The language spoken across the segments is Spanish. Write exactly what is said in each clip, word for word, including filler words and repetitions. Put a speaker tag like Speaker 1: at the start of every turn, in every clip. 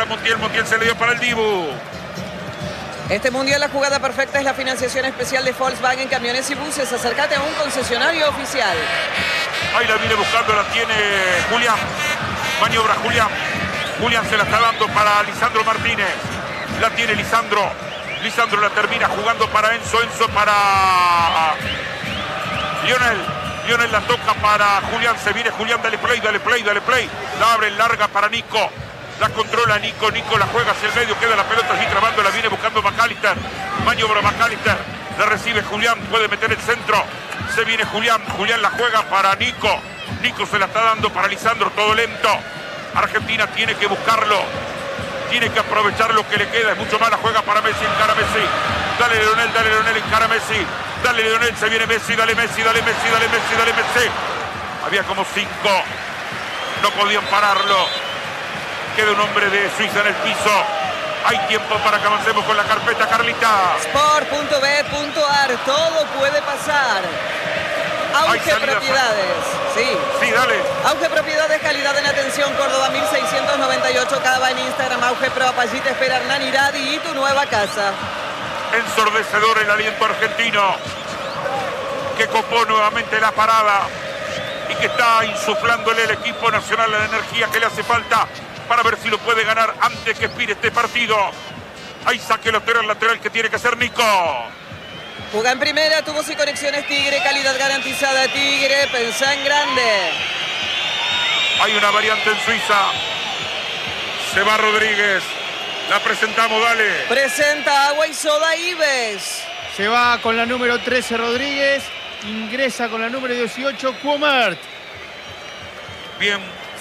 Speaker 1: para Montiel. Montiel se le dio para el Dibu.
Speaker 2: Este mundial la jugada perfecta es la financiación especial de Volkswagen Camiones y Buses. Acércate a un concesionario oficial.
Speaker 1: Ahí la viene buscando, la tiene Julián. Maniobra Julián. Julián se la está dando para Lisandro Martínez. La tiene Lisandro. Lisandro la termina jugando para Enzo. Enzo para Lionel. Lionel la toca para Julián. Se viene Julián. Dale play, dale play, dale play. La abre larga para Nico. La controla Nico. Nico la juega hacia el medio. Queda la pelota allí trabando. La viene buscando McAllister. Maniobra McAllister. La recibe Julián. Puede meter el centro. Se viene Julián. Julián la juega para Nico. Nico se la está dando para Lisandro. Todo lento. Argentina tiene que buscarlo. Tiene que aprovechar lo que le queda. Es mucho más la juega para Messi. Encara Messi. Dale Leonel. Dale Leonel. Encara Messi. Dale Leonel. Se viene Messi. Dale Messi. Dale Messi. Dale Messi. Dale Messi. Había como cinco. No podían pararlo. Queda un hombre de Suiza en el piso. Hay tiempo para que avancemos con la carpeta, Carlita.
Speaker 2: Sport punto b punto a r. Todo puede pasar. Auge Propiedades. Sí.
Speaker 1: Sí, dale.
Speaker 2: Auge Propiedades, calidad en atención. Córdoba mil seiscientos noventa y ocho. Cava en Instagram. Auge Pro. Allí te espera Hernán Iradi y tu nueva casa.
Speaker 1: Ensordecedor el aliento argentino, que copó nuevamente la parada y que está insuflándole el equipo nacional la energía que le hace falta para ver si lo puede ganar antes que expire este partido. Ahí saque lateral, lateral que tiene que hacer Nico.
Speaker 2: Juega en primera, tubos y conexiones Tigre, calidad garantizada Tigre, pensá en grande.
Speaker 1: Hay una variante en Suiza. Se va Rodríguez. La presentamos, dale.
Speaker 2: Presenta Agua y Soda Ives.
Speaker 3: Se va con la número trece Rodríguez. Ingresa con la número dieciocho Cuomert.
Speaker 1: Bien.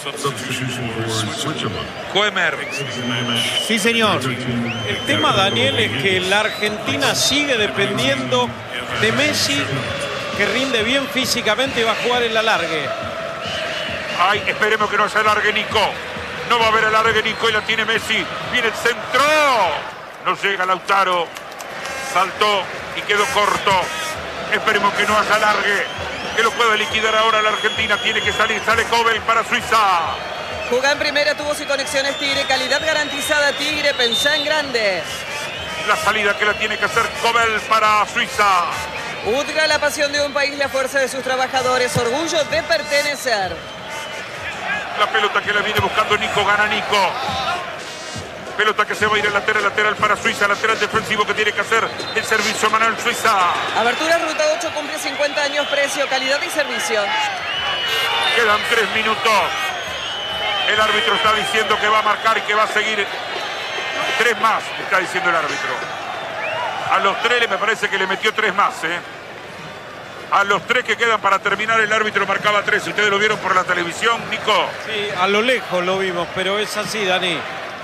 Speaker 1: Cuomert.
Speaker 3: Sí, señor.
Speaker 4: El tema, Daniel, es que la Argentina sigue dependiendo de Messi, que rinde bien físicamente y va a jugar en la alargue.
Speaker 1: Ay, esperemos que no se alargue Nico. No va a haber alargue Nico y la tiene Messi. Viene el centro. No llega Lautaro. Saltó y quedó corto. Esperemos que no haya alargue. Que lo pueda liquidar ahora la Argentina. Tiene que salir. Sale Kobel para Suiza.
Speaker 2: Juega en primera, tubos y conexiones Tigre, calidad garantizada Tigre, pensá en grande.
Speaker 1: La salida que la tiene que hacer Kobel para Suiza.
Speaker 2: Udgra, la pasión de un país, la fuerza de sus trabajadores, orgullo de pertenecer.
Speaker 1: La pelota que la viene buscando Nico, gana Nico. Pelota que se va a ir al lateral, lateral para Suiza, lateral defensivo que tiene que hacer el servicio Manuel Suiza.
Speaker 2: Abertura Ruta ocho, cumple cincuenta años, precio, calidad y servicio.
Speaker 1: Quedan tres minutos. El árbitro está diciendo que va a marcar y que va a seguir. Tres más, está diciendo el árbitro. A los tres me parece que le metió tres más, ¿eh? A los tres que quedan para terminar, el árbitro marcaba tres. ¿Ustedes lo vieron por la televisión, Nico?
Speaker 4: Sí, a lo lejos lo vimos, pero es así, Dani.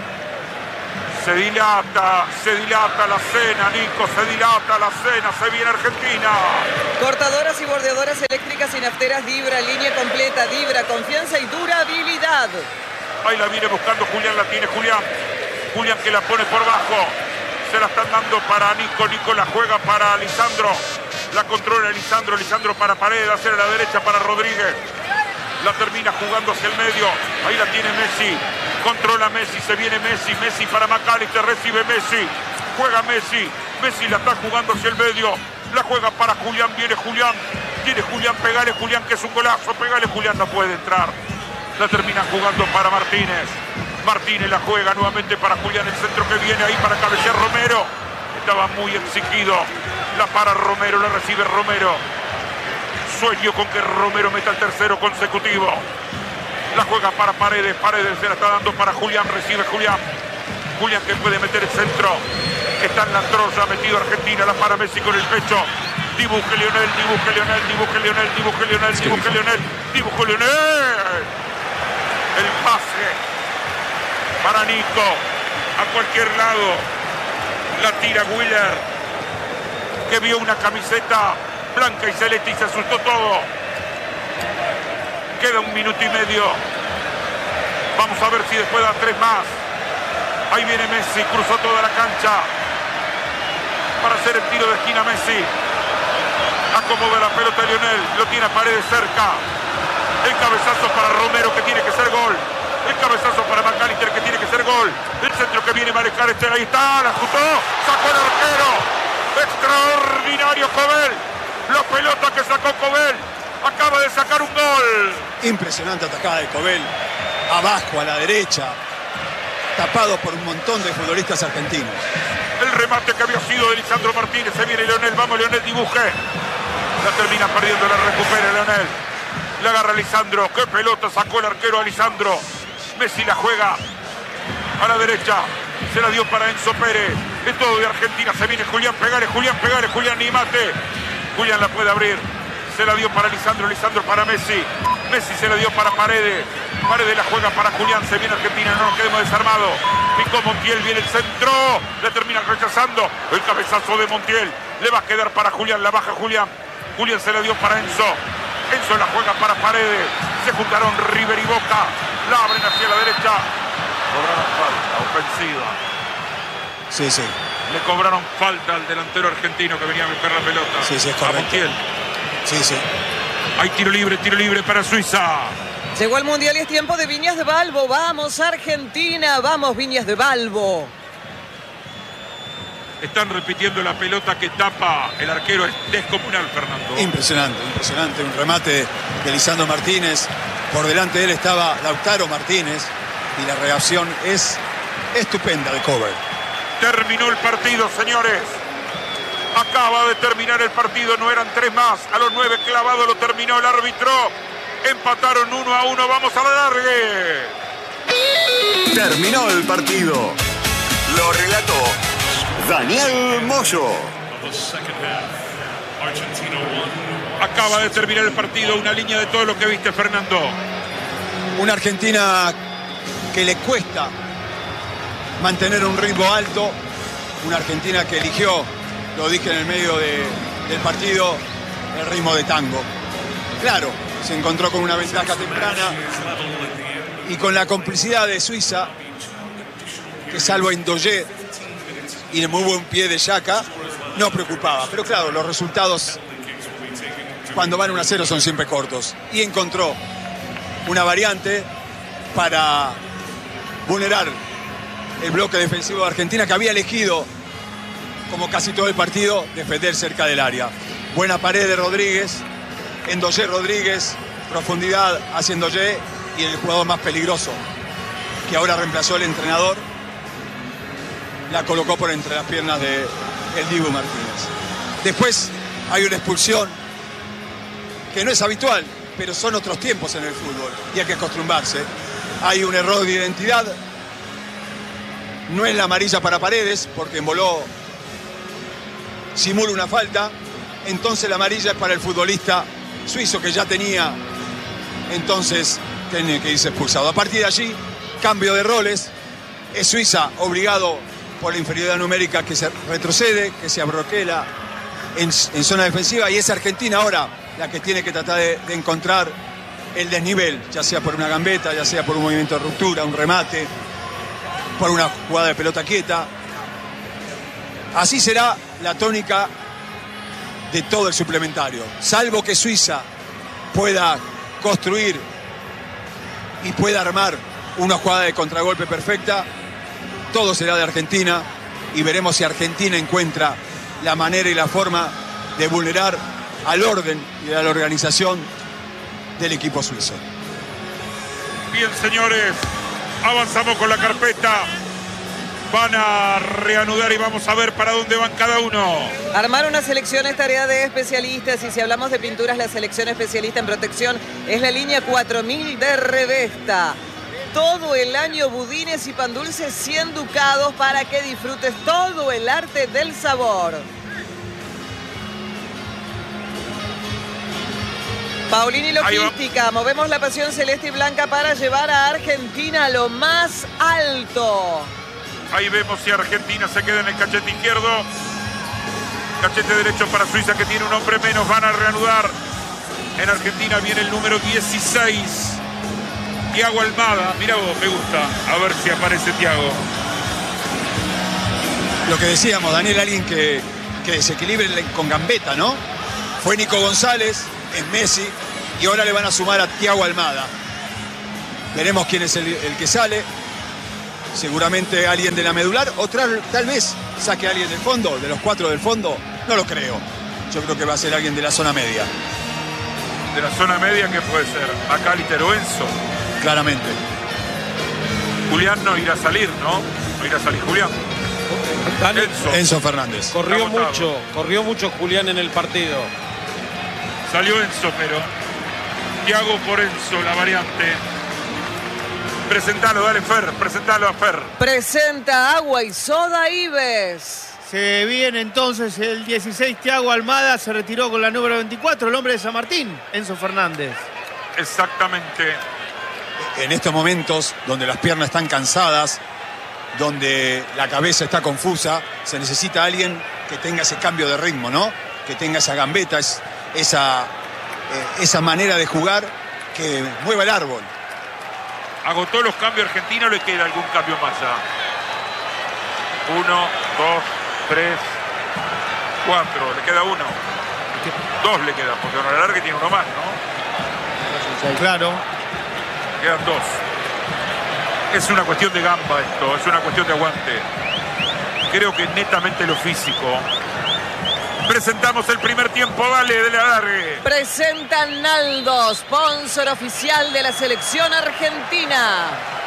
Speaker 1: Se dilata, se dilata la cena, Nico, se dilata la cena, se viene Argentina.
Speaker 2: Cortadoras y bordeadoras eléctricas y nafteras Dibra, línea completa, Dibra, confianza y durabilidad.
Speaker 1: Ahí la viene buscando Julián, la tiene Julián. Julián que la pone por bajo. Se la están dando para Nico, Nico la juega para Lisandro. La controla Lisandro, Lisandro para Paredes, hacia la derecha para Rodríguez. La termina jugando hacia el medio. Ahí la tiene Messi. Controla Messi, se viene Messi. Messi para McAllister, recibe Messi. Juega Messi. Messi la está jugando hacia el medio. La juega para Julián, viene Julián. Tiene Julián, pegale Julián, que es un golazo. Pegale Julián, no puede entrar. La termina jugando para Martínez. Martínez la juega nuevamente para Julián. El centro que viene ahí para cabecear Romero. Estaba muy exigido. La para Romero, la recibe Romero. Sueño con que Romero meta el tercero consecutivo. La juega para Paredes. Paredes se la está dando para Julián. Recibe Julián. Julián que puede meter el centro. Está en la troya, metido Argentina. La para Messi con el pecho. Dibuje Lionel, dibuje Lionel, dibuje Lionel, dibuje Lionel, dibuje Lionel, dibuje Lionel. El pase para Nico. A cualquier lado. La tira Willer, que vio una camiseta blanca y celeste y se asustó todo. Queda un minuto y medio. Vamos a ver si después da tres más. Ahí viene Messi, cruzó toda la cancha para hacer el tiro de esquina Messi. Acomoda la pelota de Lionel, lo tiene a Paredes cerca. El cabezazo para Romero que tiene que ser gol. El cabezazo para McAllister que tiene que ser gol. El centro que viene a manejar este, ahí está, la ajustó, sacó el arquero. Extraordinario Cobel. La pelota que sacó Cobel. Acaba de sacar un gol.
Speaker 5: Impresionante atacada de Cobel. Abajo, a la derecha. Tapado por un montón de futbolistas argentinos.
Speaker 1: El remate que había sido de Lisandro Martínez. Se viene Leonel. Vamos, Leonel, dibuje. La termina perdiendo, la recupera Leonel. La agarra Lisandro. Qué pelota sacó el arquero a Lisandro. Messi la juega a la derecha. Se la dio para Enzo Pérez. Es todo de Argentina. Se viene Julián Pegare. Julián Pegare. Julián Nimate. Julián la puede abrir. Se la dio para Lisandro. Lisandro para Messi. Messi se la dio para Paredes. Paredes la juega para Julián. Se viene Argentina. No nos quedemos desarmados. Picó Montiel. Viene el centro. La termina rechazando. El cabezazo de Montiel. Le va a quedar para Julián. La baja Julián. Julián se la dio para Enzo. Enzo la juega para Paredes. Se juntaron River y Boca. La abren hacia la derecha. Cobraron falta ofensiva.
Speaker 5: Sí, sí.
Speaker 1: Le cobraron falta al delantero argentino que venía a buscar la pelota.
Speaker 5: Sí, sí, es
Speaker 1: a
Speaker 5: correcto.
Speaker 1: Montiel.
Speaker 5: Sí, sí.
Speaker 1: Hay tiro libre, tiro libre para Suiza.
Speaker 2: Llegó el Mundial y es tiempo de Viñas de Balbo. Vamos, Argentina. Vamos, Viñas de Balbo.
Speaker 1: Están repitiendo la pelota que tapa el arquero. Es descomunal, Fernando.
Speaker 5: Impresionante, impresionante. Un remate de Lisandro Martínez. Por delante de él estaba Lautaro Martínez. Y la reacción es estupenda de Cobel.
Speaker 1: Terminó el partido, señores. Acaba de terminar el partido. No eran tres más. A los nueve clavados lo terminó el árbitro. Empataron uno a uno. Vamos a la largue.
Speaker 6: Terminó el partido. Lo relató Daniel Moyo.
Speaker 1: Acaba de terminar el partido. Una línea de todo lo que viste, Fernando.
Speaker 5: Una Argentina que le cuesta mantener un ritmo alto. Una Argentina que eligió, lo dije en el medio de, del partido, el ritmo de tango. Claro, se encontró con una ventaja temprana y con la complicidad de Suiza, que salvo en Doye y el muy buen pie de Xhaka, no preocupaba. Pero claro, los resultados cuando van uno a cero son siempre cortos. Y encontró una variante para vulnerar el bloque defensivo de Argentina, que había elegido, como casi todo el partido, defender cerca del área. Buena pared de Rodríguez, Endoye Rodríguez, profundidad hacia Endoye, y el jugador más peligroso, que ahora reemplazó el entrenador, la colocó por entre las piernas de el Dibu Martínez. Después hay una expulsión que no es habitual, pero son otros tiempos en el fútbol y hay que acostumbrarse. Hay un error de identidad. No es la amarilla para Paredes, porque emboló, simula una falta. Entonces la amarilla es para el futbolista suizo, que ya tenía, entonces tiene que irse expulsado. A partir de allí, cambio de roles. Es Suiza obligado por la inferioridad numérica que se retrocede, que se abroquela en, en zona defensiva, y es Argentina ahora la que tiene que tratar de, de encontrar el desnivel, ya sea por una gambeta, ya sea por un movimiento de ruptura, un remate, por una jugada de pelota quieta. Así será la tónica de todo el suplementario, salvo que Suiza pueda construir y pueda armar una jugada de contragolpe perfecta. Todo será de Argentina y veremos si Argentina encuentra la manera y la forma de vulnerar al orden y a la organización del equipo suizo.
Speaker 1: Bien, señores, avanzamos con la carpeta. Van a reanudar y vamos a ver para dónde van cada uno.
Speaker 2: Armar una selección es tarea de especialistas, y si hablamos de pinturas, la selección especialista en protección es la línea cuatro mil de Revesta. Todo el año budines y pan dulces cien ducados para que disfrutes todo el arte del sabor. Paulini Logística, movemos la pasión celeste y blanca para llevar a Argentina a lo más alto.
Speaker 1: Ahí vemos si Argentina se queda en el cachete izquierdo. Cachete derecho para Suiza, que tiene un hombre menos. Van a reanudar. En Argentina viene el número dieciséis. Thiago Almada. Mirá vos, me gusta. A ver si aparece Thiago.
Speaker 5: Lo que decíamos, Daniel, alguien que, que desequilibre con gambeta, ¿no? Fue Nico González, es Messi, y ahora le van a sumar a Thiago Almada. Veremos quién es el, el que sale. Seguramente alguien de la medular. O tal, tal vez saque a alguien del fondo, de los cuatro del fondo. No lo creo. Yo creo que va a ser alguien de la zona media.
Speaker 1: De la zona media, ¿qué puede ser? Macalister o Enzo.
Speaker 5: Claramente.
Speaker 1: Julián no irá a salir, ¿no? No irá a salir Julián.
Speaker 4: Dani,
Speaker 1: Enzo.
Speaker 5: Enzo Fernández.
Speaker 4: corrió
Speaker 1: Está agotado.
Speaker 4: mucho, corrió mucho Julián en el partido.
Speaker 1: Salió Enzo, pero Thiago por Enzo, la variante. Presentalo, dale Fer, presentalo a Fer.
Speaker 2: Presenta Agua y Soda Ives.
Speaker 3: Se viene entonces el dieciséis, Thiago Almada, se retiró con la número veinticuatro, el hombre de San Martín, Enzo Fernández.
Speaker 1: Exactamente.
Speaker 5: En estos momentos donde las piernas están cansadas, donde la cabeza está confusa, se necesita alguien que tenga ese cambio de ritmo, ¿no? Que tenga esa gambeta, es, esa, eh, esa manera de jugar que mueva el árbol.
Speaker 1: Agotó los cambios Argentina, o le queda algún cambio más ya. Uno, dos, tres, cuatro. Le queda uno. Dos le queda, porque Don Alargue tiene uno más, ¿no?
Speaker 3: Claro.
Speaker 1: Quedan dos. Es una cuestión de gamba esto, es una cuestión de aguante. Creo que netamente lo físico. Presentamos el primer tiempo, dale, de la Alargue.
Speaker 2: Presenta Naldo, sponsor oficial de la selección argentina.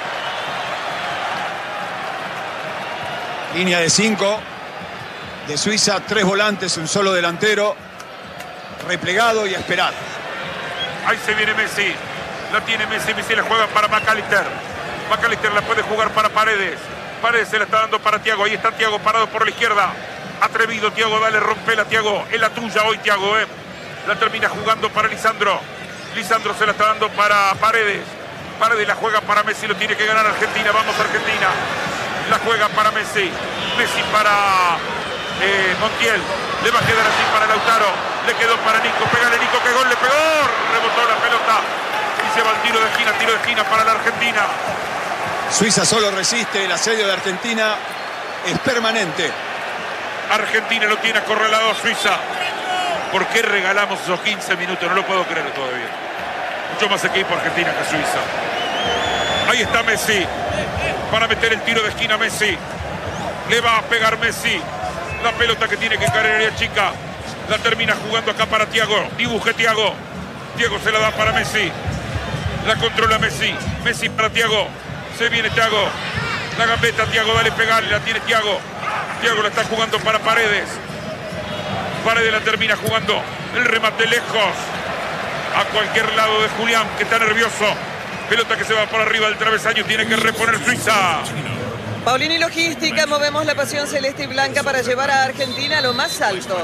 Speaker 5: Línea de cinco de Suiza, tres volantes, un solo delantero, replegado y a esperar.
Speaker 1: Ahí se viene Messi. La tiene Messi, Messi la juega para Macalister. Macalister la puede jugar para Paredes. Paredes se la está dando para Thiago. Ahí está Thiago parado por la izquierda. Atrevido Thiago, dale, rompela Thiago. Es la tuya hoy Thiago, eh. La termina jugando para Lisandro. Lisandro se la está dando para Paredes. Paredes la juega para Messi, lo tiene que ganar Argentina. Vamos Argentina. La juega para Messi. Messi para eh, Montiel. Le va a quedar así para Lautaro. Le quedó para Nico. Pégale Nico, que gol le pegó. Rebotó la pelota. Y se va el tiro de esquina, tiro de esquina para la Argentina.
Speaker 5: Suiza solo resiste, el asedio de Argentina es permanente.
Speaker 1: Argentina lo tiene acorralado a Suiza. ¿Por qué regalamos esos quince minutos? No lo puedo creer todavía. Mucho más equipo Argentina que Suiza. Ahí está Messi. Para meter el tiro de esquina Messi. Le va a pegar Messi. La pelota que tiene que caer en área chica. La termina jugando acá para Thiago. Dibuje Thiago. Thiago se la da para Messi. La controla Messi. Messi para Thiago. Se viene Thiago. La gambeta Thiago, dale pegarle. La tiene Thiago. Thiago la está jugando para Paredes. Paredes la termina jugando. El remate lejos. A cualquier lado de Julián, que está nervioso. Pelota que se va por arriba del travesaño. Tiene que reponer Suiza.
Speaker 2: Paulini Logística, movemos la pasión celeste y blanca para llevar a Argentina a lo más alto.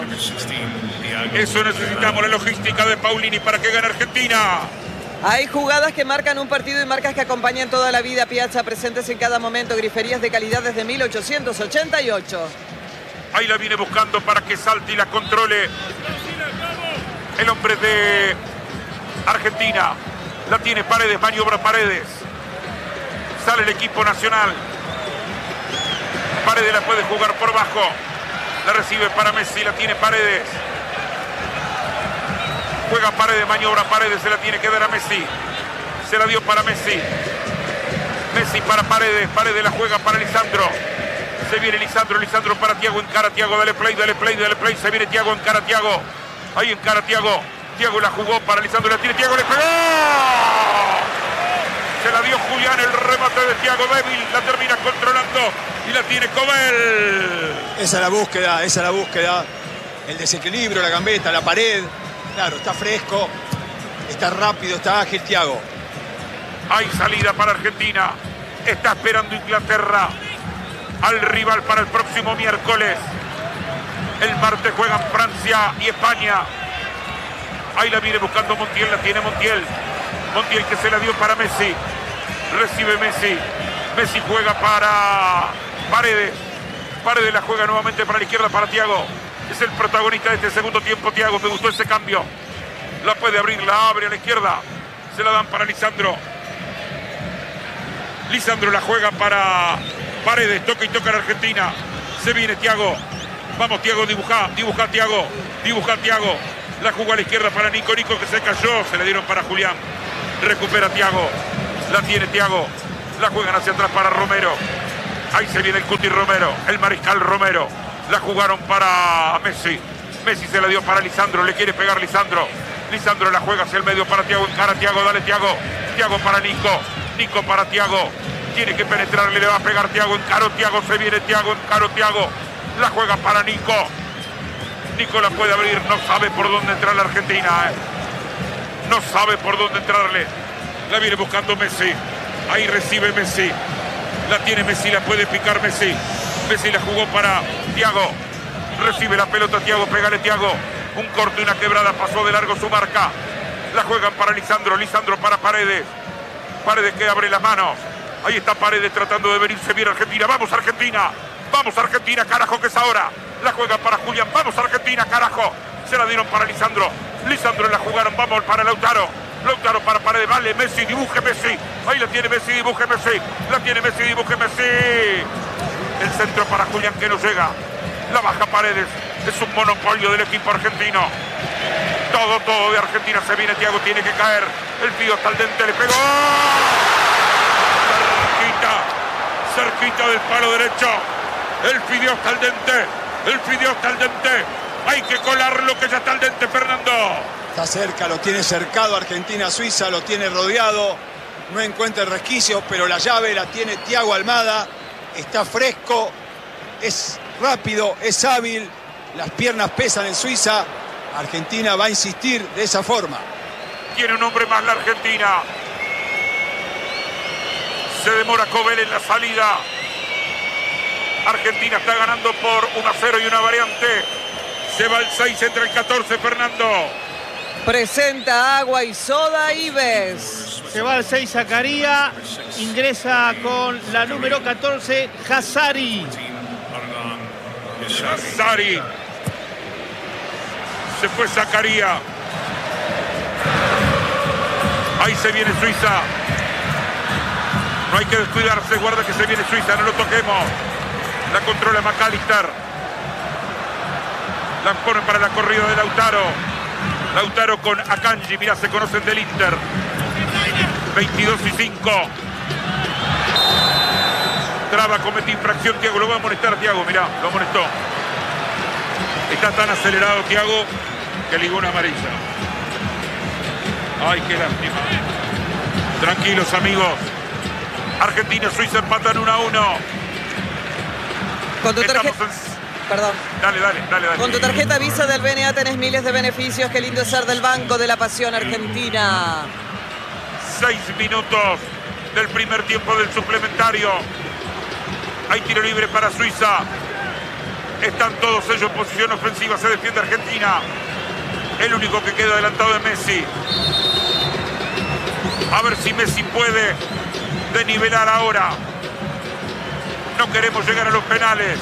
Speaker 1: Eso necesitamos, la logística de Paulini para que gane Argentina.
Speaker 2: Hay jugadas que marcan un partido y marcas que acompañan toda la vida. Piazza, presentes en cada momento. Griferías de calidad desde mil ochocientos ochenta y ocho.
Speaker 1: Ahí la viene buscando para que salte y la controle el hombre de Argentina. La tiene Paredes, maniobra Paredes. Sale el equipo nacional. Paredes la puede jugar por bajo. La recibe para Messi, la tiene Paredes. Juega Paredes, maniobra Paredes, se la tiene que dar a Messi. Se la dio para Messi. Messi para Paredes, Paredes la juega para Lisandro. Se viene Lisandro, Lisandro para Thiago, encara Thiago, dale play, dale play, dale play. Se viene Thiago, encara Thiago. Ahí encara Thiago. Thiago la jugó para Lisandro, la tiene Thiago, le pegó. Se la dio Julián, el remate de Thiago débil, la termina controlando y la tiene Cobel.
Speaker 5: Esa es la búsqueda, esa es la búsqueda. El desequilibrio, la gambeta, la pared. Claro, está fresco, está rápido, está ágil Thiago.
Speaker 1: Hay salida para Argentina. Está esperando Inglaterra al rival para el próximo miércoles. El martes juegan Francia y España. Ahí la viene buscando Montiel, la tiene Montiel. Montiel que se la dio para Messi. Recibe Messi. Messi juega para Paredes. Paredes la juega nuevamente para la izquierda para Thiago. Es el protagonista de este segundo tiempo, Thiago. Me gustó ese cambio. La puede abrir, la abre a la izquierda. Se la dan para Lisandro. Lisandro la juega para Paredes. Toca y toca a la Argentina. Se viene Thiago. Vamos, Thiago, dibuja. Dibuja Thiago. Dibuja Thiago. La jugó a la izquierda para Nico. Nico que se cayó. Se le dieron para Julián. Recupera Thiago. La tiene Thiago. La juegan hacia atrás para Romero. Ahí se viene el Cuti Romero. El mariscal Romero. La jugaron para Messi. Messi se la dio para Lisandro. Le quiere pegar Lisandro. Lisandro la juega hacia el medio para Thiago. Encara Thiago. Dale Thiago. Thiago para Nico. Nico para Thiago. Tiene que penetrarle. Le va a pegar Thiago. Encaro Thiago. Se viene Thiago. Encaro Thiago. La juega para Nico. Nico la puede abrir. No sabe por dónde entrar la Argentina. ¿eh? No sabe por dónde entrarle. La viene buscando Messi. Ahí recibe Messi. La tiene Messi. La puede picar Messi. Messi la jugó para Thiago. Recibe la pelota Thiago. Pégale Thiago. Un corte y una quebrada. Pasó de largo su marca. La juegan para Lisandro. Lisandro para Paredes. Paredes que abre las manos. Ahí está Paredes tratando de venirse bien Argentina. Vamos Argentina. Vamos Argentina. Carajo que es ahora. La juegan para Julián. Vamos Argentina. Carajo. Se la dieron para Lisandro. Lisandro la jugaron. Vamos para Lautaro. Lautaro para Paredes. Vale Messi. Dibuje Messi. Ahí la tiene Messi. Dibuje Messi. La tiene Messi. Dibuje Messi. El centro para Julián que no llega. La baja Paredes. Es un monopolio del equipo argentino. Todo, todo de Argentina. Se viene Thiago. Tiene que caer. El Pío está al dente. Le pegó. Cerquita. Cerquita del palo derecho. El Fideo está al dente. El Fideo está al dente. Hay que colarlo que ya está al dente, Fernando.
Speaker 5: Está cerca, lo tiene cercado Argentina-Suiza, lo tiene rodeado. No encuentra resquicios, pero la llave la tiene Thiago Almada. Está fresco, es rápido, es hábil. Las piernas pesan en Suiza. Argentina va a insistir de esa forma.
Speaker 1: Tiene un hombre más la Argentina. Se demora Cobel en la salida. Argentina está ganando por uno a cero y una variante. Se va el seis, entre el catorce, Fernando.
Speaker 2: Presenta agua y soda Ives.
Speaker 3: Se va el seis Zacaría. Ingresa con la número catorce, Hazari.
Speaker 1: Hazari. Se fue Zacaría. Ahí se viene Suiza. No hay que descuidarse. Guarda que se viene Suiza. No lo toquemos. La controla McAllister. La pone para la corrida de Lautaro. Lautaro con Akanji. Mirá, se conocen del Inter. veintidós y cinco. Traba, comete infracción. Thiago, lo va a amonestar Thiago. Mirá, lo amonestó. Está tan acelerado Thiago que ligó una amarilla. Ay, qué lástima. Tranquilos, amigos. Argentina y Suiza empatan uno a uno.
Speaker 2: Con tu tarjeta...
Speaker 1: Estamos en...
Speaker 2: Perdón.
Speaker 1: Dale, dale, dale, dale.
Speaker 2: Con tu tarjeta Visa del B N A tenés miles de beneficios. Qué lindo es ser del Banco de la Pasión Argentina.
Speaker 1: Seis minutos del primer tiempo del suplementario. Hay tiro libre para Suiza. Están todos ellos en posición ofensiva. Se defiende Argentina. El único que queda adelantado es Messi. A ver si Messi puede denivelar ahora. No queremos llegar a los penales.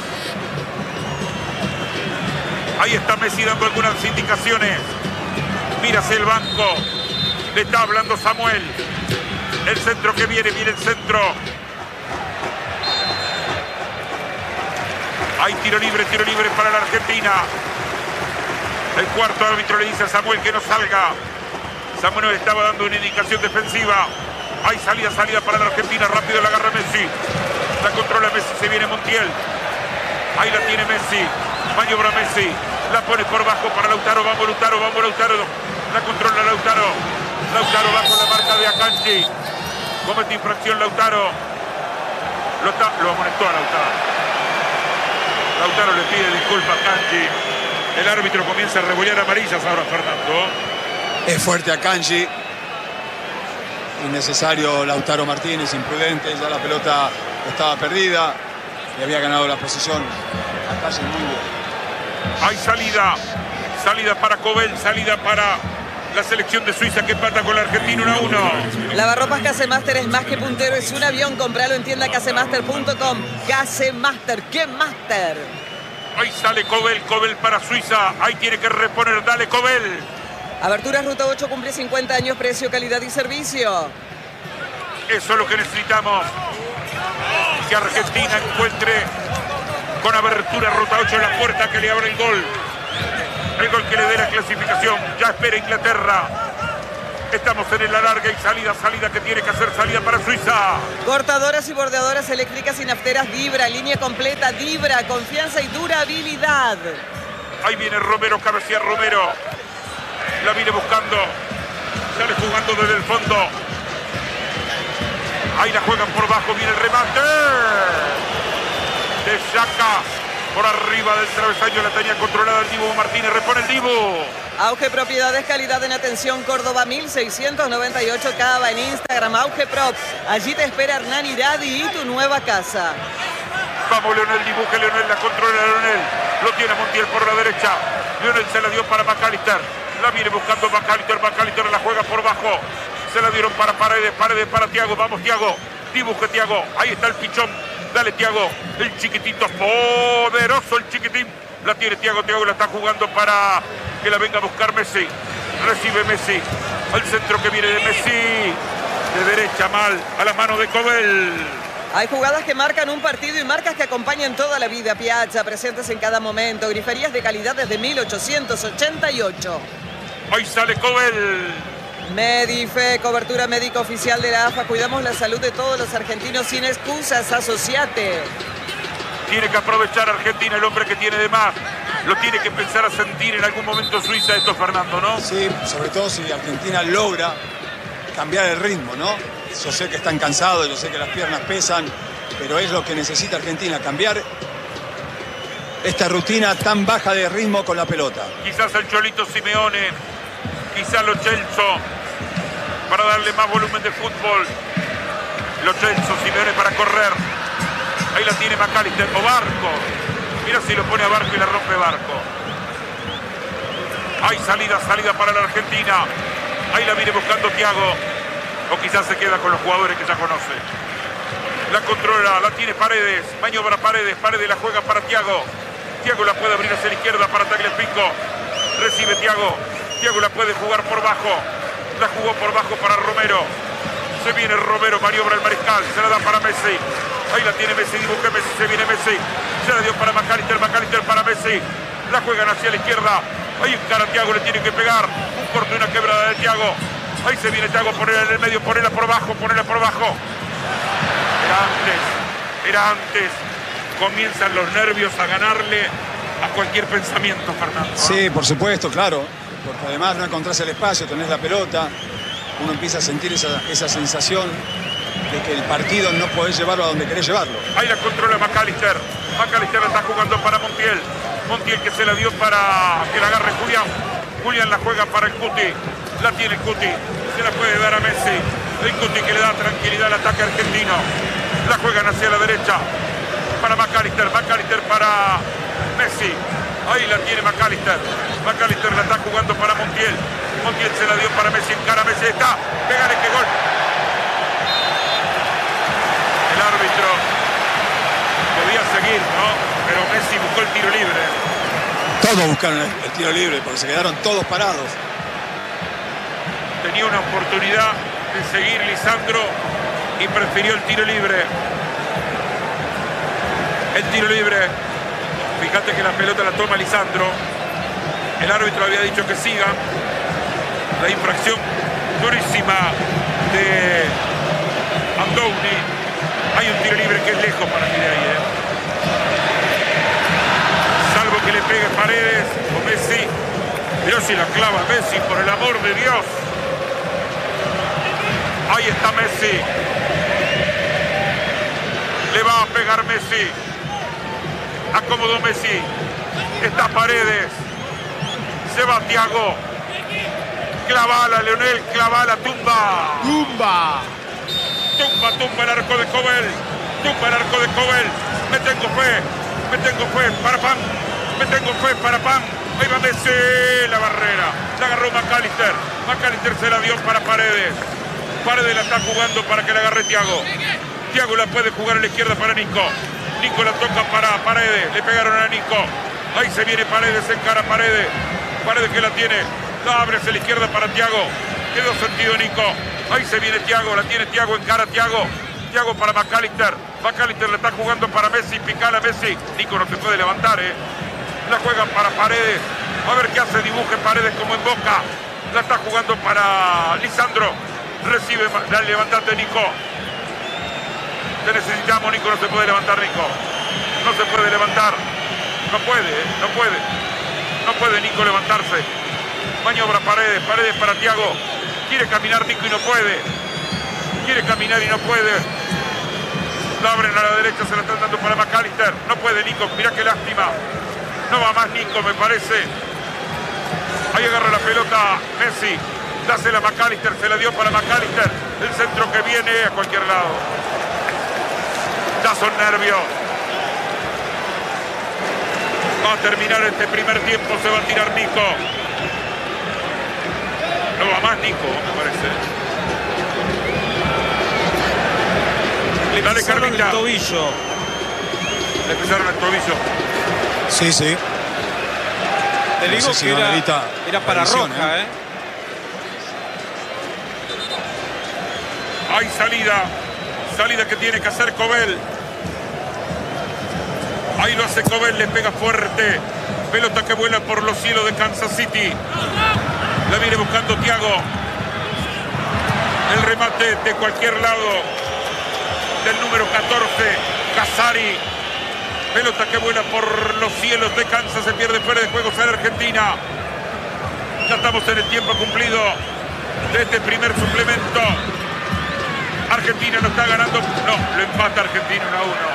Speaker 1: Ahí está Messi dando algunas indicaciones. Mira hacia el banco. Le está hablando Samuel. El centro que viene, viene el centro. Hay tiro libre, tiro libre para la Argentina. El cuarto árbitro le dice a Samuel que no salga. Samuel estaba dando una indicación defensiva. Hay salida, salida para la Argentina. Rápido la agarra Messi. La controla Messi, se viene Montiel. Ahí la tiene Messi. Maniobra Messi. La pone por bajo para Lautaro. Vamos Lautaro, vamos Lautaro. La controla Lautaro. Lautaro va con la marca de Akanji. Comete infracción Lautaro. Lo, está, lo amonestó a Lautaro. Lautaro le pide disculpas a Akanji. El árbitro comienza a rebollar amarillas ahora, Fernando.
Speaker 5: Es fuerte Akanji. Innecesario Lautaro Martínez, imprudente. Ya la pelota estaba perdida. Y había ganado la posición. Akanji muy bien.
Speaker 1: Hay salida. Salida para Cobel. Salida para la selección de Suiza que empata con la Argentina uno a uno.
Speaker 2: Lavarropas Casemaster es más que puntero, es un avión. Compralo en tienda casemaster punto com. Casemaster, ¿qué Master?
Speaker 1: Ahí sale Cobel, Cobel para Suiza. Ahí tiene que reponer, dale Cobel.
Speaker 2: Aberturas Ruta ocho cumple cincuenta años, precio, calidad y servicio.
Speaker 1: Eso es lo que necesitamos. Que Argentina encuentre con Abertura Ruta ocho en la puerta que le abre el gol. El gol que le dé la clasificación. Ya espera Inglaterra. Estamos en el alargue y salida, salida que tiene que hacer salida para Suiza.
Speaker 2: Cortadoras y bordeadoras eléctricas y nafteras Dibra, línea completa Dibra, confianza y durabilidad.
Speaker 1: Ahí viene Romero, cabecea Romero. La viene buscando. Sale jugando desde el fondo. Ahí la juegan por bajo, viene el remate. De Chaca. Por arriba del travesaño la tenía controlada el Dibu Martínez. Repone el Dibu.
Speaker 2: Auge Propiedades, calidad en atención, Córdoba mil seiscientos noventa y ocho Cava en Instagram, Auge Prop. Allí te espera Hernán Iradi y tu nueva casa.
Speaker 1: Vamos Leonel, dibuje Leonel, la controla Leonel. Lo tiene Montiel por la derecha. Leonel se la dio para McAllister. La viene buscando McAllister, McAllister la juega por bajo. Se la dieron para Paredes, Paredes para Thiago. Vamos Thiago, dibuje Thiago. Ahí está el pichón. Dale Thiago, el chiquitito, poderoso el chiquitín. La tiene Thiago, Thiago la está jugando para que la venga a buscar Messi. Recibe Messi. Al centro que viene de Messi. De derecha mal, a la mano de Cobel.
Speaker 2: Hay jugadas que marcan un partido y marcas que acompañan toda la vida. Piazza, presentes en cada momento. Griferías de calidad desde mil ochocientos ochenta y ocho.
Speaker 1: Ahí sale Cobel.
Speaker 2: Medife, cobertura médica oficial de la A F A. Cuidamos la salud de todos los argentinos sin excusas. Asociate.
Speaker 1: Tiene que aprovechar Argentina, el hombre que tiene de más. Lo tiene que empezar a sentir en algún momento Suiza esto, Fernando, ¿no?
Speaker 5: Sí, sobre todo si Argentina logra cambiar el ritmo, ¿no? Yo sé que están cansados, yo sé que las piernas pesan, pero es lo que necesita Argentina, cambiar esta rutina tan baja de ritmo con la pelota.
Speaker 1: Quizás el Cholito Simeone, quizás Lo Celso, para darle más volumen de fútbol. Lo Celso, Simeone para correr. Ahí la tiene McAllister, o Barco. Mira si lo pone a Barco y la rompe Barco. Hay salida, salida para la Argentina. Ahí la viene buscando Thiago. O quizás se queda con los jugadores que ya conoce. La controla, la tiene Paredes. Maniobra Paredes, Paredes la juega para Thiago. Thiago la puede abrir hacia la izquierda para Tagliafico. Recibe Thiago. Thiago la puede jugar por bajo. La jugó por bajo para Romero. Se viene Romero, maniobra el mariscal. Se la da para Messi. Ahí la tiene Messi, dibuje Messi, se viene Messi. Se la dio para McAllister, McAllister para Messi. La juegan hacia la izquierda. Ahí encara Thiago, le tiene que pegar. Un corte, una quebrada de Thiago. Ahí se viene Thiago, ponerla en el medio, ponerla por bajo, ponerla por bajo. Era antes, era antes. Comienzan los nervios a ganarle a cualquier pensamiento, Fernando, ¿no?
Speaker 5: Sí, por supuesto, claro. Porque además no encontrás el espacio, tenés la pelota. Uno empieza a sentir esa, esa sensación de que el partido no podés llevarlo a donde querés llevarlo.
Speaker 1: Ahí la controla McAllister. McAllister la está jugando para Montiel. Montiel que se la dio para que la agarre Julián. Julián la juega para el Cuti. La tiene el Cuti. Se la puede dar a Messi. El Cuti que le da tranquilidad al ataque argentino. La juegan hacia la derecha. Para McAllister. McAllister para Messi. Ahí la tiene McAllister. McAllister la está jugando para Montiel. Montiel se la dio para Messi. Encara Messi. Está. Pégale que gol. El árbitro podía seguir, ¿no? Pero Messi buscó el tiro libre.
Speaker 5: Todos buscaron el, el tiro libre porque se quedaron todos parados.
Speaker 1: Tenía una oportunidad de seguir Lisandro y prefirió el tiro libre. El tiro libre. Fíjate que la pelota la toma Lisandro. El árbitro había dicho que sigan. La infracción durísima de Andoni. Hay un tiro libre que es lejos para mí de ahí, ¿eh? Salvo que le pegue Paredes o Messi. Dios si la clava Messi, por el amor de Dios. Ahí está Messi. Le va a pegar Messi. Acomodó Messi. Está Paredes. Se va Thiago. Clavala, Leonel, clavala, tumba.
Speaker 3: ¡Tumba!
Speaker 1: Tumba, tumba el arco de Cobel. Tumba el arco de Cobel. Me tengo fe. Me tengo fe para Pam. Me tengo fe para Pam. Ahí va Messi. La barrera. La agarró McAllister. McAllister se la dio para Paredes. Paredes la está jugando para que la agarre Thiago. Thiago la puede jugar a la izquierda para Nico. Nico la toca para Paredes. Le pegaron a Nico. Ahí se viene Paredes. Se encara Paredes. Paredes que la tiene. La abre hacia la izquierda para Thiago. Quedó sentido Nico. Ahí se viene Thiago. La tiene Thiago. Encara Thiago. Thiago para McAllister. McAllister le está jugando para Messi. Picala Messi. Nico no se puede levantar, ¿eh? La juegan para Paredes. A ver qué hace. Dibuje Paredes como en Boca. La está jugando para Lisandro. Recibe, la levantate, Nico. Te necesitamos, Nico. No se puede levantar, Nico. No se puede levantar. No puede, ¿eh? no puede. No puede Nico levantarse. Maniobra Paredes. Paredes para Thiago. Quiere caminar Nico y no puede. Quiere caminar y no puede. La abren a la derecha, se la están dando para McAllister. No puede Nico, mirá qué lástima. No va más Nico, me parece. Ahí agarra la pelota Messi. Dásela a McAllister, se la dio para McAllister. El centro que viene a cualquier lado. Ya son nervios. Va a terminar este primer tiempo, se va a tirar Nico. No va más Nico, me parece. Le
Speaker 4: Dale, Carlita. El tobillo.
Speaker 1: Le pisaron el tobillo.
Speaker 5: Sí, sí.
Speaker 4: Te digo que era, era para
Speaker 5: revisión,
Speaker 4: roja,
Speaker 5: ¿eh?
Speaker 4: ¿eh?
Speaker 1: Hay salida. Salida que tiene que hacer Cobel. Ahí lo hace Cobel, le pega fuerte. Pelota que vuela por los cielos de Kansas City. La viene buscando Thiago. El remate de cualquier lado del número catorce, Casari. Pelota que vuela por los cielos de Kansas, se pierde fuera de juego, sale Argentina. Ya estamos en el tiempo cumplido de este primer suplemento. Argentina no está ganando, no, lo empata Argentina uno a uno.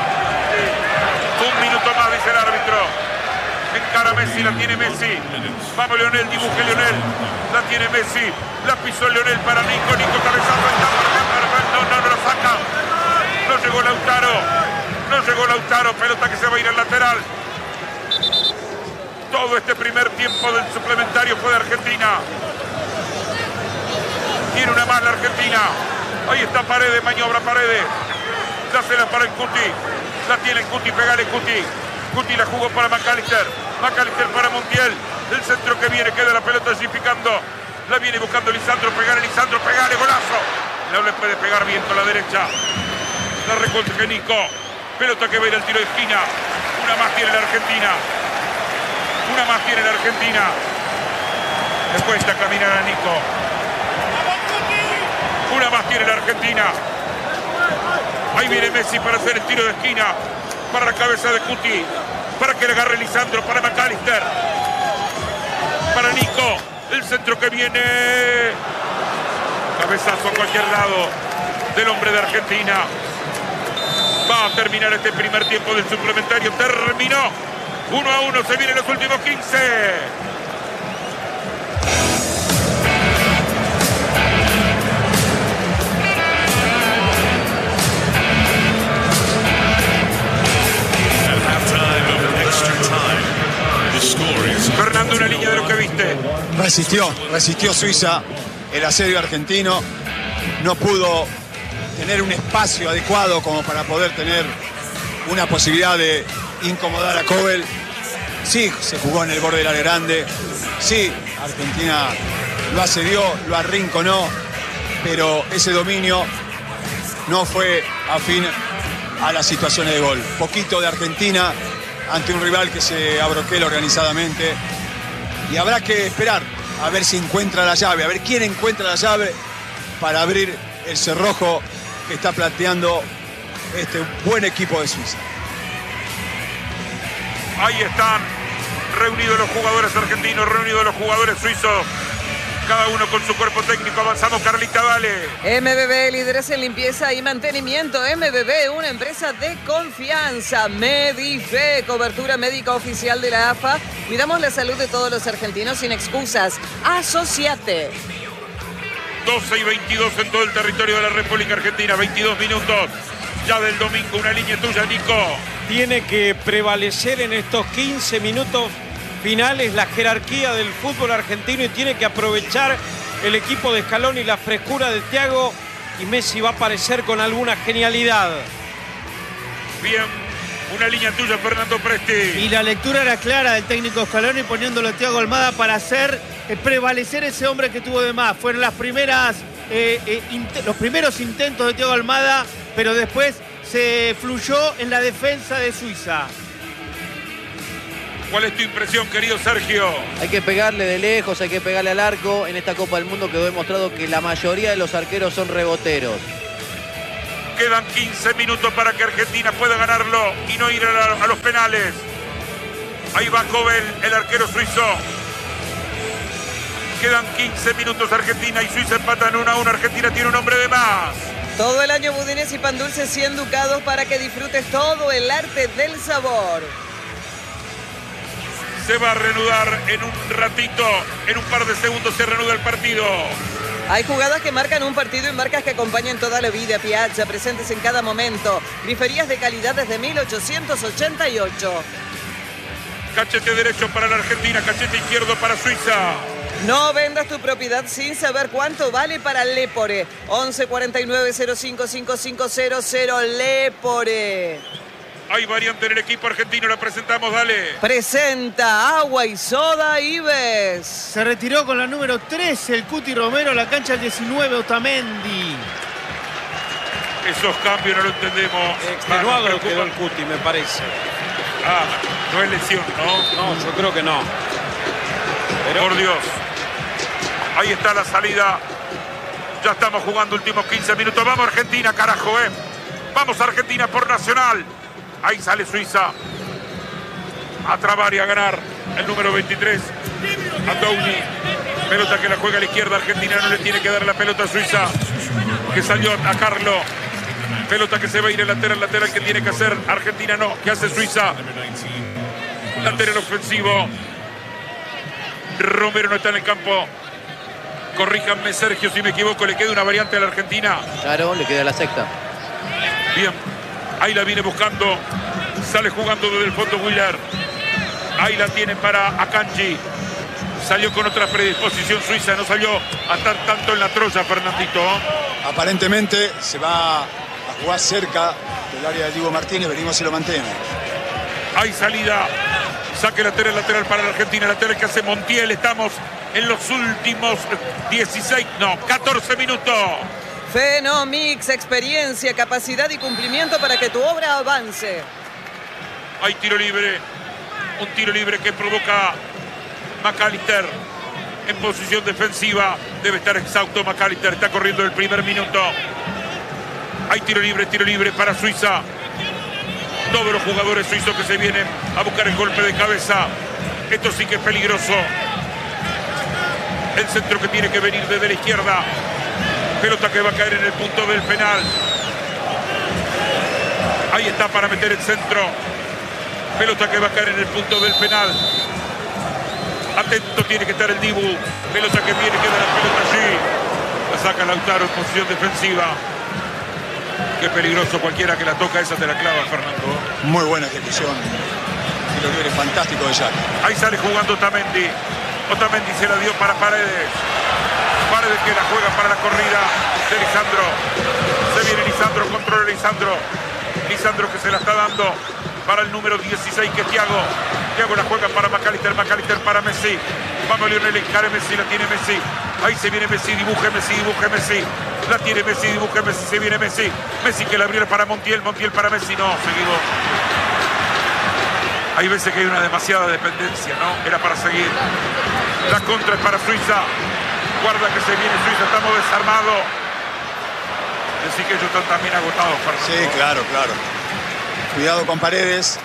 Speaker 1: Un minuto más, dice el árbitro. Encara Messi, la tiene Messi. Vamos Leonel, dibuje Leonel. La tiene Messi, la pisó Leonel para Nico. Nico cabezazo, está para no, no, no lo saca. No llegó Lautaro. No llegó Lautaro. Pelota que se va a ir al lateral. Todo este primer tiempo del suplementario fue de Argentina. Tiene una más la Argentina. Ahí está Paredes, maniobra Paredes. Dásela para el Cuti. La tiene el Cuti, pegale Cuti. Cuti la jugó para McAllister. McAllister para Montiel. El centro que viene, queda la pelota allí picando. La viene buscando Lisandro. Pegale Lisandro, pegale, golazo. No le puede pegar bien con la derecha. La recontra Nico. Pelota que va a ir al tiro de esquina. Una más tiene la Argentina. Una más tiene la Argentina. Le cuesta caminar a Nico. Una más tiene la Argentina. Ahí viene Messi para hacer el tiro de esquina. Para la cabeza de Cuti. Para que le agarre Lisandro. Para McAllister. Para Nico. El centro que viene. Cabezazo a cualquier lado del hombre de Argentina. Va a terminar este primer tiempo del suplementario. Terminó. Uno a uno. Se vienen los últimos quince. Fernando, una línea de lo que viste.
Speaker 5: Resistió, resistió Suiza el asedio argentino. No pudo tener un espacio adecuado como para poder tener una posibilidad de incomodar a Cobel. Sí, se jugó en el borde del área grande. Sí, Argentina lo asedió, lo arrinconó, pero ese dominio no fue afín a las situaciones de gol. Poquito de Argentina ante un rival que se abroquela organizadamente. Y habrá que esperar a ver si encuentra la llave, a ver quién encuentra la llave para abrir el cerrojo que está planteando este buen equipo de Suiza.
Speaker 1: Ahí están reunidos los jugadores argentinos, reunidos los jugadores suizos. Cada uno con su cuerpo técnico. Avanzamos, Carlita, dale.
Speaker 2: M B B, líderes en limpieza y mantenimiento. M B B, una empresa de confianza. Medife, cobertura médica oficial de la A F A. Cuidamos la salud de todos los argentinos sin excusas. Asociate.
Speaker 1: doce y veintidós en todo el territorio de la República Argentina. veintidós minutos ya del domingo. Una línea tuya, Nico.
Speaker 4: Tiene que prevalecer en estos quince minutos finales la jerarquía del fútbol argentino y tiene que aprovechar el equipo de Scaloni y la frescura de Thiago, y Messi va a aparecer con alguna genialidad.
Speaker 1: Bien, una línea tuya, Fernando Presti.
Speaker 3: Y la lectura era clara del técnico Scaloni poniéndolo a Thiago Almada para hacer eh, prevalecer ese hombre que tuvo de más. Fueron las primeras, eh, eh, los primeros intentos de Thiago Almada, pero después se fluyó en la defensa de Suiza.
Speaker 1: ¿Cuál es tu impresión, querido Sergio?
Speaker 7: Hay que pegarle de lejos, hay que pegarle al arco. En esta Copa del Mundo quedó demostrado que la mayoría de los arqueros son reboteros.
Speaker 1: Quedan quince minutos para que Argentina pueda ganarlo y no ir a, la, a los penales. Ahí va Kobel, el arquero suizo. Quedan quince minutos. Argentina y Suiza empatan uno a uno. Argentina tiene un hombre de más.
Speaker 2: Todo el año budines y pan dulce cien ducados para que disfrutes todo el arte del sabor.
Speaker 1: Se va a reanudar en un ratito, en un par de segundos se reanuda el partido.
Speaker 2: Hay jugadas que marcan un partido y marcas que acompañan toda la vida. Piazza, presentes en cada momento. Griferías de calidad desde mil ochocientos ochenta y ocho.
Speaker 1: Cachete derecho para la Argentina, cachete izquierdo para Suiza.
Speaker 2: No vendas tu propiedad sin saber cuánto vale para Lepore. once cuarenta y nueve cero cinco cinco cinco cero cero Lepore.
Speaker 1: Hay variante en el equipo argentino, la presentamos, dale.
Speaker 2: Presenta Agua y Soda Ives.
Speaker 3: Se retiró con la número trece el Cuti Romero, la cancha diecinueve Otamendi.
Speaker 1: Esos cambios no lo entendemos.
Speaker 4: Extenuado
Speaker 1: Ah,
Speaker 4: quedó el Cuti, me parece.
Speaker 1: Ah, no es lesión, ¿no?
Speaker 4: No, yo creo que no. Pero...
Speaker 1: Por Dios. Ahí está la salida. Ya estamos jugando últimos quince minutos. Vamos Argentina, carajo, ¿eh? Vamos Argentina por Nacional. Ahí sale Suiza. A trabar y a ganar el número veintitrés. A Downey. Pelota que la juega a la izquierda. Argentina no le tiene que dar la pelota a Suiza. Que salió a Carlo. Pelota que se va a ir el lateral, lateral que tiene que hacer Argentina, no. ¿Qué hace Suiza? Lateral ofensivo. Romero no está en el campo. Corríjanme, Sergio, si me equivoco. Le queda una variante a la Argentina.
Speaker 7: Claro, le queda la sexta.
Speaker 1: Bien. Ahí la viene buscando. Sale jugando desde el fondo Willer. Ahí la tiene para Akanji. Salió con otra predisposición Suiza. No salió a estar tanto en la Troya, Fernandito.
Speaker 5: Aparentemente se va a jugar cerca del área de Diego Martínez. Venimos y lo mantiene.
Speaker 1: Hay salida. Saque lateral, lateral para la Argentina. Lateral que hace Montiel. Estamos en los últimos dieciséis, no, catorce minutos.
Speaker 2: Fenomix, experiencia, capacidad y cumplimiento para que tu obra avance.
Speaker 1: Hay tiro libre. Un tiro libre que provoca McAllister en posición defensiva. Debe estar exhausto McAllister. Está corriendo el primer minuto. Hay tiro libre, tiro libre para Suiza. Todos los jugadores suizos que se vienen a buscar el golpe de cabeza. Esto sí que es peligroso. El centro que tiene que venir desde la izquierda. Pelota que va a caer en el punto del penal. Ahí está para meter el centro. Pelota que va a caer en el punto del penal. Atento tiene que estar el Dibu. Pelota que viene, queda la pelota allí. La saca Lautaro en posición defensiva. Qué peligroso, cualquiera que la toca, esa te la clava, Fernando.
Speaker 5: Muy buena ejecución. Tiro libre fantástico de Jack.
Speaker 1: Ahí sale jugando Otamendi. Otamendi se la dio para Paredes. Paredes que la juega para la corrida de Lisandro. Se viene Lisandro, controla Lisandro. Lisandro que se la está dando para el número dieciséis, que es Thiago. Thiago la juega para McAllister, McAllister para Messi. Vamos Lionel, encare Messi, la tiene Messi. Ahí se viene Messi, dibuje Messi, dibuje Messi. La tiene Messi, dibuje Messi, se viene Messi. Messi que la abrió para Montiel, Montiel para Messi. No, seguido. Hay veces que hay una demasiada dependencia, ¿no? Era para seguir. La contra es para Suiza. Guarda que se viene Suiza, estamos desarmados. Decir que ellos están también agotados, Fernando.
Speaker 5: Sí, claro, claro. Cuidado con Paredes.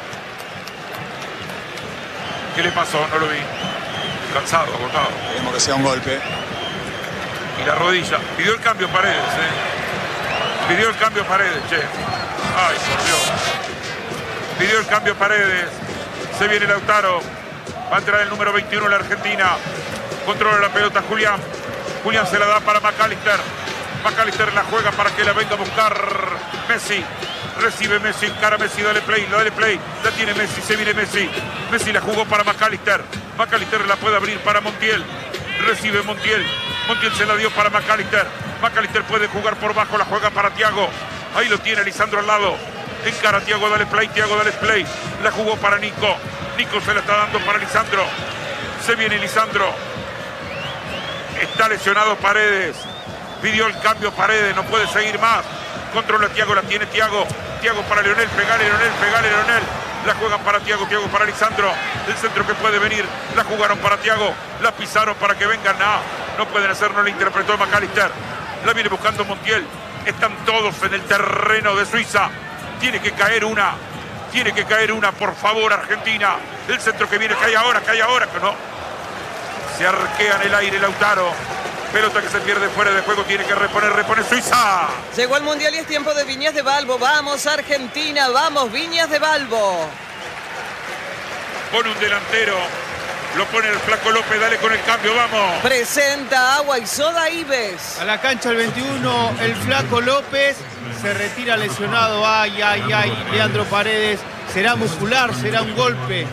Speaker 1: ¿Qué le pasó? No lo vi. Cansado, agotado.
Speaker 5: Queremos que sea un golpe.
Speaker 1: Y la rodilla. Pidió el cambio Paredes, ¿eh? Pidió el cambio Paredes, che. Ay, por Dios. Pidió el cambio Paredes. Se viene Lautaro. Va a entrar el número veintiuno la Argentina. Controla la pelota Julián. Julián se la da para McAllister. McAllister la juega para que la venga a buscar Messi. Recibe Messi, encara Messi, dale play, dale play. La tiene Messi, se viene Messi. Messi la jugó para McAllister. McAllister la puede abrir para Montiel. Recibe Montiel. Montiel se la dio para McAllister. McAllister puede jugar por bajo, la juega para Thiago. Ahí lo tiene Lisandro al lado. Encara Thiago, dale play, Thiago, dale play. La jugó para Nico. Nico se la está dando para Lisandro. Se viene Lisandro. Está lesionado Paredes. Pidió el cambio Paredes, no puede seguir más. Controla Thiago, la tiene Thiago. Thiago para Lionel, pegale Lionel, pegale Lionel. La juegan para Thiago, Thiago para Lisandro. El centro que puede venir. La jugaron para Thiago. La pisaron para que vengan. No, no pueden hacer, no la interpretó McAllister. La viene buscando Montiel. Están todos en el terreno de Suiza. Tiene que caer una. Tiene que caer una, por favor, Argentina. El centro que viene, cae ahora, cae ahora. Que no. Se arquea en el aire Lautaro. Pelota que se pierde fuera de juego, tiene que reponer, repone Suiza.
Speaker 2: Llegó el Mundial y es tiempo de Viñas de Balbo. Vamos Argentina, vamos Viñas de Balbo.
Speaker 1: Pone un delantero, lo pone el Flaco López, dale con el cambio, vamos.
Speaker 2: Presenta Agua y Soda Ives.
Speaker 3: A la cancha el veintiuno, el Flaco López. Se retira lesionado, ay, ay, ay, Leandro Paredes. Será muscular, será un golpe.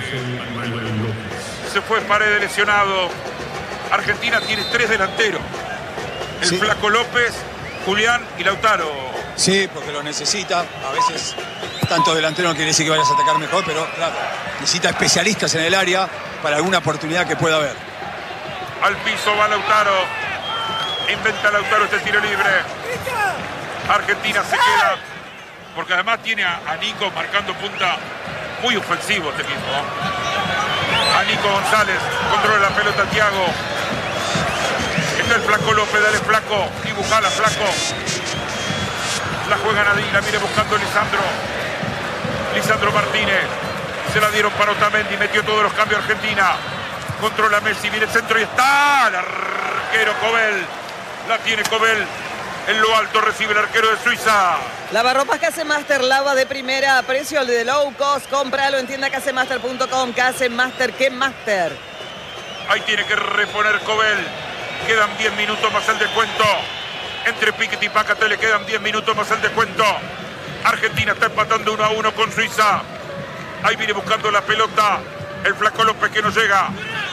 Speaker 1: Se fue Paredes lesionado. Argentina tiene tres delanteros. El sí. Flaco López, Julián y Lautaro.
Speaker 5: Sí, porque lo necesita. A veces tanto delantero no quiere decir que vayas a atacar mejor, pero claro, necesita especialistas en el área para alguna oportunidad que pueda haber.
Speaker 1: Al piso va Lautaro. Inventa Lautaro este tiro libre. Argentina se queda. Porque además tiene a, a Nico marcando punta. Muy ofensivo este equipo. A Nico González. Controla la pelota Thiago. Está el Flaco López, dale Flaco. Dibujala Flaco. La juega Nadine, la viene buscando Lisandro. Lisandro Martínez. Se la dieron para Otamendi. Metió todos los cambios Argentina. Controla Messi, viene el centro y está. El arquero Cobel. La tiene Cobel. En lo alto recibe el arquero de Suiza.
Speaker 2: Lavarropas Casemaster, lava de primera, precio de low cost. Cómpralo en tienda casemaster punto com. Casemaster, ¿qué master?
Speaker 1: Ahí tiene que reponer Cobel. Quedan diez minutos más el descuento. Entre Piquet y Pácate le quedan diez minutos más el descuento. Argentina está empatando uno a uno con Suiza. Ahí viene buscando la pelota el Flaco López que no llega.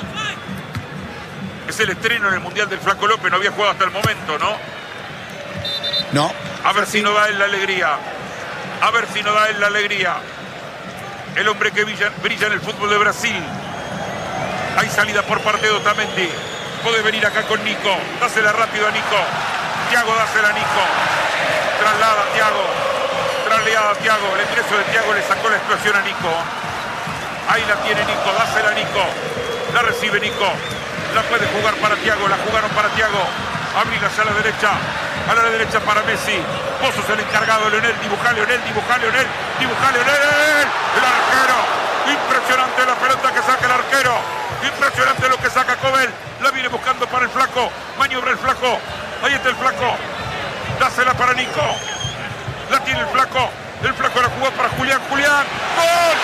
Speaker 1: Es el estreno en el Mundial del Flaco López. No había jugado hasta el momento, ¿no?
Speaker 5: No.
Speaker 1: A ver si no da él la alegría. A ver si no da él la alegría. El hombre que brilla, brilla en el fútbol de Brasil. Hay salida por parte de Otamendi. Puede venir acá con Nico. Dásela rápido a Nico. Thiago, dásela a Nico. Traslada a Thiago. Traslada a Thiago. El ingreso de Thiago le sacó la explosión a Nico. Ahí la tiene Nico. Dásela a Nico. La recibe Nico. La puede jugar para Thiago. La jugaron para Thiago. Abrirla hacia la derecha. A la derecha para Messi. Vos sos el encargado, Leonel. Dibuja Leonel, dibuja Leonel. Dibuja Leonel. El arquero. Impresionante la pelota que saca el arquero. Impresionante lo que saca Cobel. La viene buscando para el Flaco. Maniobra el Flaco. Ahí está el Flaco. Dásela para Nico. La tiene el Flaco. El Flaco la jugó para Julián. Julián. ¡Gol!